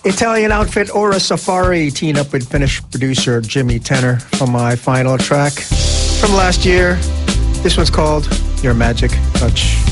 Italian outfit Ora Safari teamed up with Finnish producer Jimmy Tenner for my final track from last year. This one's called Your Magic Touch.